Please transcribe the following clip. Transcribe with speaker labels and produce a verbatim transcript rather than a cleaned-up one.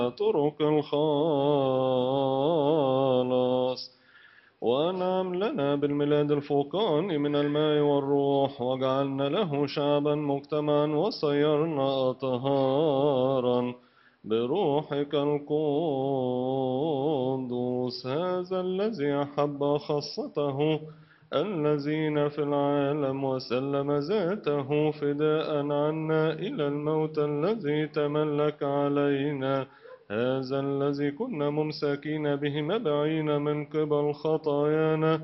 Speaker 1: طرق الخلاص. وأنعم لنا بالميلاد الفوقاني من الماء والروح، وجعلنا له شعبا مجتمعا، وصيرنا أطهارا بروحك القدوس. هذا الذي أحب خاصته الذين في العالم، وسلم ذاته فداء عنا إلى الموت الذي تملك علينا. هذا الذي كنا ممسكين به مبعين من قبل خطايانا،